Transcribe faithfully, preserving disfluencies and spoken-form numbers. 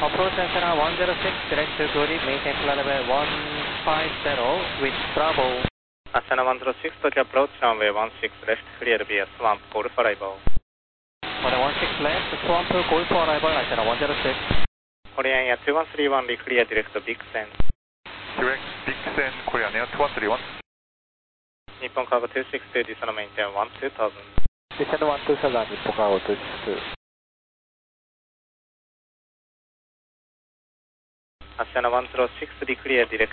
Approach antenna one zero six, direct to Guri, maintain flight level one five zero with Bravo. Antenna one zero six, Tokyo approach, runway one six left, clear via swamp, call for arrival. Runway one six left, swamp, call for arrival, antenna one zero six. Korean Air two one three one, clear direct to Bixen. Direct Bixen, Korean Air two one three one. Nippon Cargo two six two, descend maintain one two thousand. Descend one two thousand, Nippon Cargo two six two. Antenna one zero six, clear direct